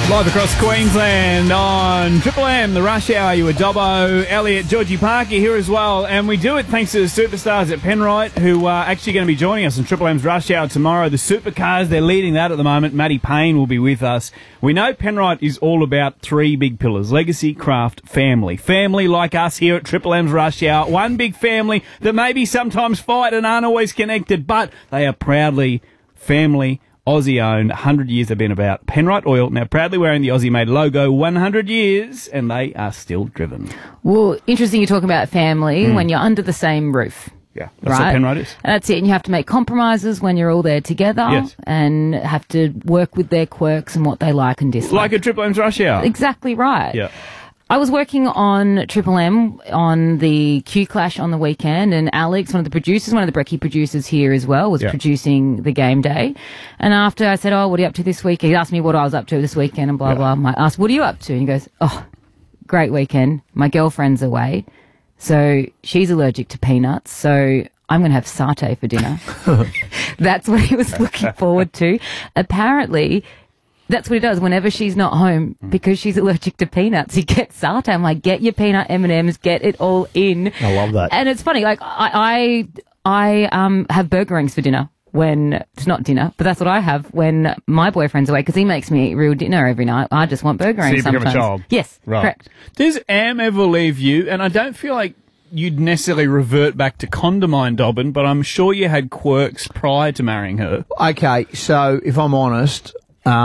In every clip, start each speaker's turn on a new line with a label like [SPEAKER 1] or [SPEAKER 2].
[SPEAKER 1] Live across Queensland on Triple M, the Rush Hour. You were Dobbo, Elliot, Georgie Parker here as well. And we do it thanks to the superstars at Penrite, who are actually going to be joining us in Triple M's Rush Hour tomorrow. The supercars, they're leading that at the moment. Matty Payne will be with us. We know Penrite is all about three big pillars: legacy, craft, family. Family like us here at Triple M's Rush Hour. One big family that maybe sometimes fight and aren't always connected, but they are proudly family. Aussie-owned, 100 years they've been about. Penrite Oil, now proudly wearing the Aussie-made logo, 100 years, and they are still driven.
[SPEAKER 2] Well, interesting you're talking about family when you're under the same roof.
[SPEAKER 1] Yeah, that's what Penrite is.
[SPEAKER 2] And that's it, and you have to make compromises when you're all there together and have to work with their quirks and what they like and dislike.
[SPEAKER 1] Like a Triple M's Rush Hour.
[SPEAKER 2] Exactly right.
[SPEAKER 1] Yeah.
[SPEAKER 2] I was working on Triple M on the Q Clash on the weekend, and Alex, one of the Brekkie producers here as well, was producing the game day. And after I said, what are you up to this week? He asked me what I was up to this weekend and blah, blah. I asked, what are you up to? And he goes, great weekend. My girlfriend's away, so she's allergic to peanuts, so I'm going to have satay for dinner. That's what he was looking forward to. Apparently, that's what he does whenever she's not home, because she's allergic to peanuts. He gets satay. I'm like, get your peanut M&Ms, get it all in.
[SPEAKER 3] I love that.
[SPEAKER 2] And it's funny, like I have burger rings for dinner when it's not dinner, but that's what I have when my boyfriend's away, because he makes me eat real dinner every night. I just want burger rings sometimes.
[SPEAKER 1] So you become a child?
[SPEAKER 2] Yes, correct.
[SPEAKER 1] Does Am ever leave you? And I don't feel like you'd necessarily revert back to Condamine Dobbin, but I'm sure you had quirks prior to marrying her.
[SPEAKER 3] Okay, so if I'm honest,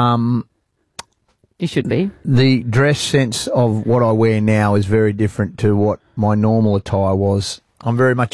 [SPEAKER 2] you should be.
[SPEAKER 3] The dress sense of what I wear now is very different to what my normal attire was. I'm very much